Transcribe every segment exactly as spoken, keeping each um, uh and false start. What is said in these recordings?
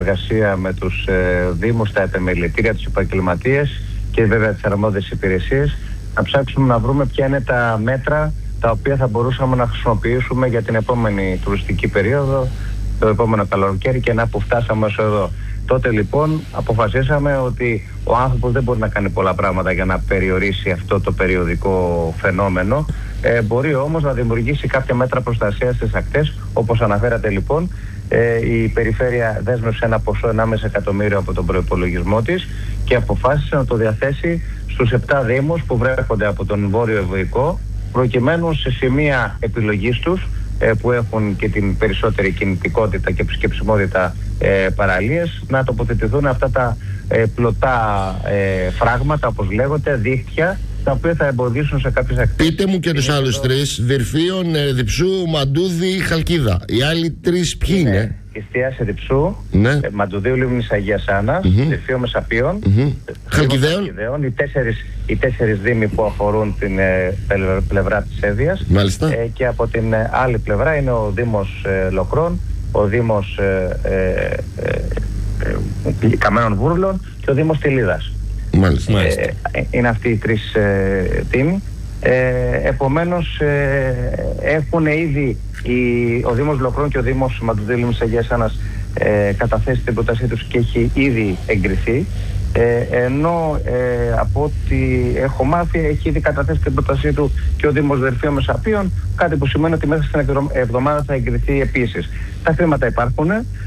εργασία με τους ε, δήμους, τα επεμελητήρια, τους επαγγελματίες και βέβαια τις αρμόδιες υπηρεσίες, να ψάξουμε να βρούμε ποια είναι τα μέτρα τα οποία θα μπορούσαμε να χρησιμοποιήσουμε για την επόμενη τουριστική περίοδο, το επόμενο καλοκαίρι, και να που φτάσαμε ως εδώ. Τότε λοιπόν αποφασίσαμε ότι ο άνθρωπος δεν μπορεί να κάνει πολλά πράγματα για να περιορίσει αυτό το περιοδικό φαινόμενο. Ε, μπορεί όμως να δημιουργήσει κάποια μέτρα προστασίας στις ακτές. Όπως αναφέρατε λοιπόν, ε, η περιφέρεια δέσμευσε ένα ποσό ενάμιση εκατομμύριο από τον προϋπολογισμό της και αποφάσισε να το διαθέσει στους επτά δήμους που βρέχονται από τον Βόρειο Ευωικό, προκειμένου σε σημεία επιλογής τους, ε, που έχουν και την περισσότερη κινητικότητα και επισκεψιμότητα ε, παραλίες, να τοποθετηθούν αυτά τα ε, πλωτά ε, φράγματα, όπως λέγονται, δίχτυα, τα οποία θα εμποδίσουν σε κάποιες ακτές. Πείτε μου και τους άλλους εδώ... τρεις, Δυρφίων, Διψού, Μαντούδη, Χαλκίδα. Οι άλλοι τρεις ποιοι είναι? είναι? Εστίαση Διψού, ναι. ε, Μαντουδίου Λίμνης Αγίας Άννας, mm-hmm. Δυρφίων Μεσαπίων, mm-hmm. Χαλκιδαίων. Οι τέσσερις, οι τέσσερις δήμοι που αφορούν την ε, πλευρά της Εύβοιας. Ε, και από την ε, άλλη πλευρά είναι ο Δήμος ε, Λοκρών, ο Δήμος ε, ε, ε, ε, Καμένων Βούρλων και ο Δήμος Τιλίδας. Μάλιστα, μάλιστα. Ε, είναι αυτοί οι τρεις ε, τίμοι. Ε, επομένως ε, έχουν ήδη η, ο Δήμος Λοκρών και ο Δήμος Μαντουδίου Λίμνης Αγίας Άννας ε, καταθέσει την πρότασή τους και έχει ήδη εγκριθεί, ε, ενώ ε, από ό,τι έχω μάθει έχει ήδη καταθέσει την πρότασή του και ο Δήμος Δερφίων Μεσαπίων, κάτι που σημαίνει ότι μέσα στην εβδομάδα θα εγκριθεί επίσης. Τα χρήματα υπάρχουν.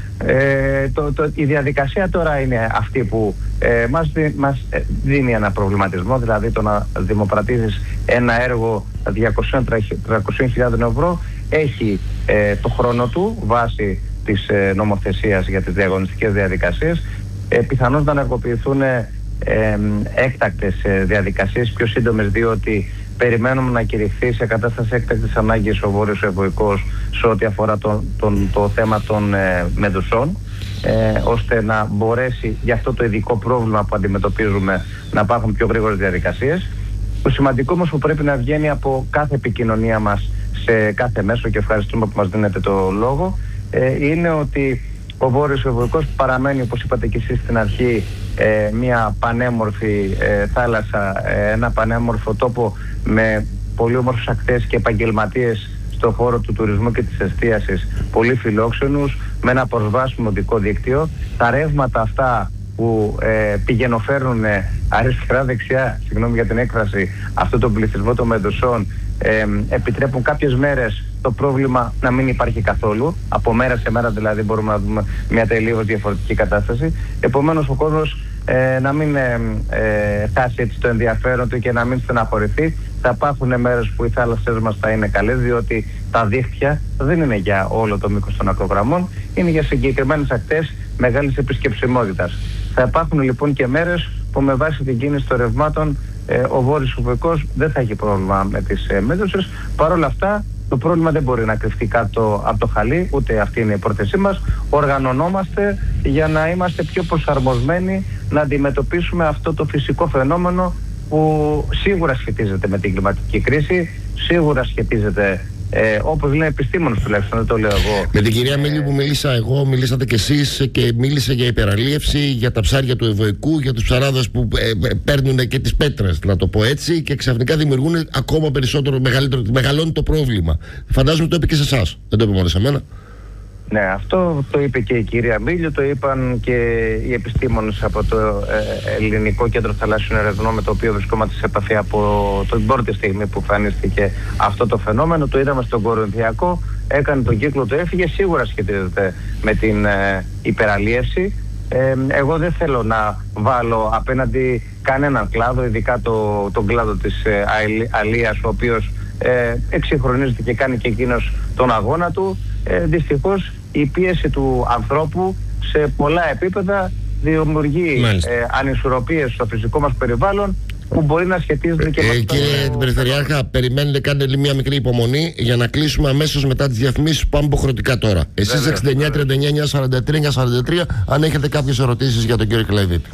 Ε, το, το, η διαδικασία τώρα είναι αυτή που ε, μας, δι, μας δίνει ένα προβληματισμό, δηλαδή το να δημοπρατήσεις ένα έργο διακόσιες με τριακόσιες χιλιάδες ευρώ έχει ε, το χρόνο του βάσει της ε, νομοθεσίας για τις διαγωνιστικές διαδικασίες. Ε, πιθανώς να ενεργοποιηθούν ε, ε, έκτακτες ε, διαδικασίες πιο σύντομες, διότι περιμένουμε να κηρυχθεί σε κατάσταση έκτακτης ανάγκης ο Βόρειος Ευωικός σε ό,τι αφορά το, το, το θέμα των ε, μεδουσών, ε, ώστε να μπορέσει για αυτό το ειδικό πρόβλημα που αντιμετωπίζουμε να υπάρχουν πιο γρήγορες διαδικασίες. Το σημαντικό όμως που πρέπει να βγαίνει από κάθε επικοινωνία μας σε κάθε μέσο, και ευχαριστούμε που μας δίνετε το λόγο, ε, είναι ότι ο Βόρειος Ευωικός παραμένει, όπως είπατε και εσείς στην αρχή, ε, μια πανέμορφη ε, θάλασσα, ε, ένα πανέμορφο τόπο με πολύ όμορφες ακτές και επαγγελματίες στον χώρο του τουρισμού και της εστίασης, πολύ φιλόξενους, με ένα προσβάσιμο οδικό δίκτυο. Τα ρεύματα αυτά που ε, πηγαινοφέρνουν αριστερά-δεξιά, συγγνώμη για την έκφραση, αυτό τον πληθυσμό των μεδουσών, ε, επιτρέπουν κάποιες μέρες το πρόβλημα να μην υπάρχει καθόλου. Από μέρα σε μέρα δηλαδή μπορούμε να δούμε μια τελείως διαφορετική κατάσταση. Επομένως ο κόσμος ε, να μην ε, ε, χάσει έτσι το ενδιαφέρον του και να μην στεναχωρηθεί. Θα υπάρχουν μέρες που οι θάλασσες μας θα είναι καλές, διότι τα δίχτυα δεν είναι για όλο το μήκος των ακρογραμμών, είναι για συγκεκριμένες ακτές μεγάλης επισκεψιμότητας. Θα υπάρχουν λοιπόν και μέρες που με βάση την κίνηση των ρευμάτων ε, ο Βόρειος Ευωικός δεν θα έχει πρόβλημα με τις ε, μέδουσες. Παρ' όλα αυτά το πρόβλημα δεν μπορεί να κρυφτεί κάτω από το χαλί, ούτε αυτή είναι η πρόθεσή μας. Οργανωνόμαστε για να είμαστε πιο προσαρμοσμένοι να αντιμετωπίσουμε αυτό το φυσικό φαινόμενο που σίγουρα σχετίζεται με την κλιματική κρίση, σίγουρα σχετίζεται, ε, όπως λένε επιστήμονες τουλάχιστον, δεν το λέω εγώ. Με την κυρία Μίλη που μίλησα εγώ, μιλήσατε κι εσείς και μίλησε για υπεραλίευση, για τα ψάρια του Ευωικού, για τους ψαράδες που ε, παίρνουν και τις πέτρες, να το πω έτσι, και ξαφνικά δημιουργούν ακόμα περισσότερο, μεγαλύτερο, μεγαλώνει το πρόβλημα. Φαντάζομαι το είπε και σε εσάς, δεν το είπε μόνο σε μένα. Ναι, αυτό το είπε και η κυρία Μίλιο, το είπαν και οι επιστήμονες από το ε, Ελληνικό Κέντρο Θαλάσσιων Ερευνών, με το οποίο βρισκόμαστε σε επαφή από την πρώτη στιγμή που εμφανίστηκε αυτό το φαινόμενο. Το είδαμε στον Κορινθιακό, έκανε τον κύκλο του, έφυγε, σίγουρα σχετίζεται με την ε, υπεραλίευση. Ε, εγώ δεν θέλω να βάλω απέναντι κανέναν κλάδο, ειδικά το, τον κλάδο της ε, αλίας, ο οποίος ε, εξυγχρονίζεται και κάνει και εκείνος τον αγώνα του. Ε, δυστυχώς η πίεση του ανθρώπου σε πολλά επίπεδα δημιουργεί ε, ανισορροπίες στο φυσικό μας περιβάλλον που μπορεί να σχετίζεται και ε, με αυτό. Κύριε την Περιφερειάρχα, περιμένετε, κάντε μια μικρή υπομονή για να κλείσουμε αμέσως μετά τις διαφημίσεις που πάμε υποχρεωτικά τώρα. Εσείς εξήντα εννιά τριάντα εννιά εννιακόσια σαράντα τρία εννιακόσια σαράντα τρία, αν έχετε κάποιες ερωτήσεις για τον κύριο Κλαϊδίτη.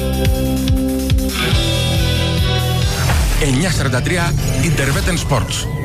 εννιακόσια σαράντα τρία Interveten Sports.